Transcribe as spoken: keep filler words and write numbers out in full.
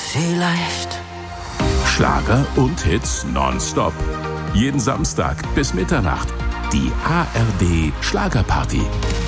vielleicht. Schlager und Hits nonstop. Jeden Samstag bis Mitternacht. Die A R D Schlagerparty.